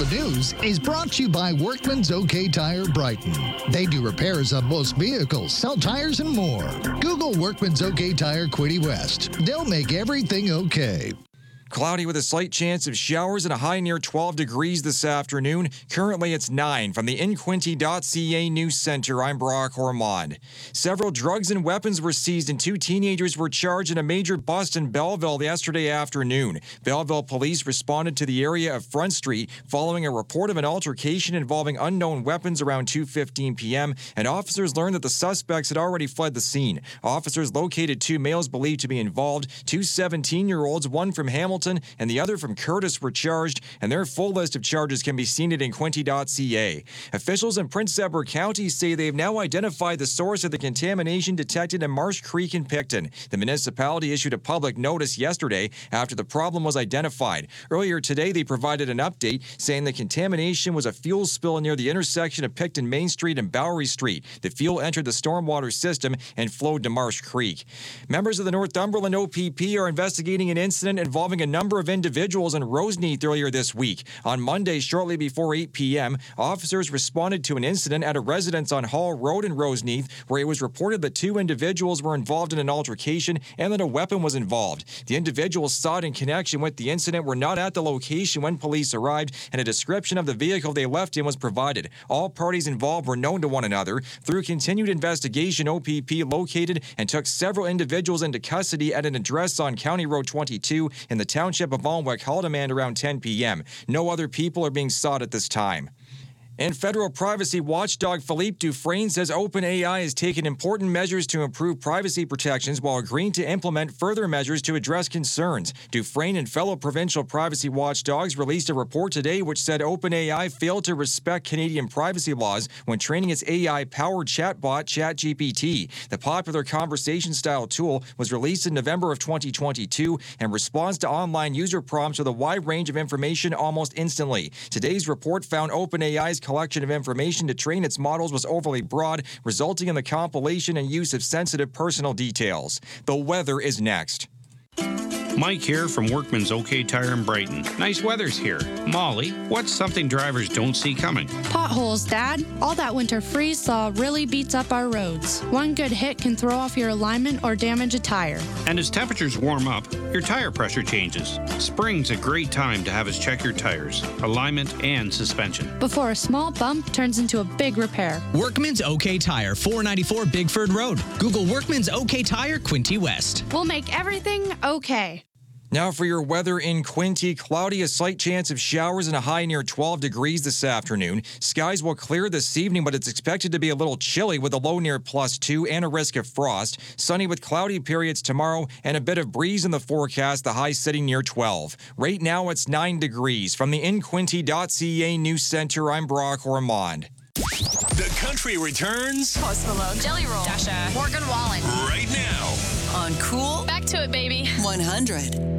the news is brought to you by Workman's OK Tire Brighton. They do repairs on most vehicles, sell tires, and more. Google Workman's OK Tire Quinte West. They'll make everything okay. Cloudy with a slight chance of showers and a high near 12 degrees this afternoon. Currently, it's 9. From the InQuinte.ca News Center, I'm Brock Ormond. Several drugs and weapons were seized and 2 teenagers were charged in a major bust in Belleville yesterday afternoon. Belleville police responded to the area of Front Street following a report of an altercation involving unknown weapons around 2:15 p.m., and officers learned that the suspects had already fled the scene. Officers located 2 males believed to be involved. 2 17-year-olds, one from Hamilton and the other from Curtis, were charged, and their full list of charges can be seen at InQuinte.ca. Officials in Prince Edward County say they've now identified the source of the contamination detected in Marsh Creek in Picton. The municipality issued a public notice yesterday after the problem was identified. Earlier today, they provided an update saying the contamination was a fuel spill near the intersection of Picton Main Street and Bowery Street. The fuel entered the stormwater system and flowed to Marsh Creek. Members of the Northumberland OPP are investigating an incident involving a number of individuals in Roseneath earlier this week. On Monday, shortly before 8 p.m., officers responded to an incident at a residence on Hall Road in Roseneath where it was reported that 2 individuals were involved in an altercation and that a weapon was involved. The individuals sought in connection with the incident were not at the location when police arrived, and a description of the vehicle they left in was provided. All parties involved were known to one another. Through continued investigation, OPP located and took several individuals into custody at an address on County Road 22 in the township of Alnwick Haldimand around 10 p.m. No other people are being sought at this time. And federal privacy watchdog Philippe Dufresne says OpenAI has taken important measures to improve privacy protections while agreeing to implement further measures to address concerns. Dufresne and fellow provincial privacy watchdogs released a report today which said OpenAI failed to respect Canadian privacy laws when training its AI-powered chatbot ChatGPT. The popular conversation-style tool was released in November of 2022 and responds to online user prompts with a wide range of information almost instantly. Today's report found OpenAI's collection of information to train its models was overly broad, resulting in the compilation and use of sensitive personal details. The weather is next. Mike here from Workman's OK Tire in Brighton. Nice weather's here. Molly, what's something drivers don't see coming? Potholes, Dad. All that winter freeze thaw really beats up our roads. One good hit can throw off your alignment or damage a tire. And as temperatures warm up, your tire pressure changes. Spring's a great time to have us check your tires, alignment, and suspension. Before a small bump turns into a big repair. Workman's OK Tire, 494 Bigford Road. Google Workman's OK Tire, Quinte West. We'll make everything okay. Now for your weather in Quinte. Cloudy, a slight chance of showers and a high near 12 degrees this afternoon. Skies will clear this evening, but it's expected to be a little chilly with a low near +2 and a risk of frost. Sunny with cloudy periods tomorrow and a bit of breeze in the forecast, the high sitting near 12. Right now it's 9 degrees. From the InQuinte.ca News Center, I'm Brock Ormond. The country returns. Post Malone, Jelly Roll, Dasha, Morgan Wallen. Right now. On Cool. Back to it, baby. 100.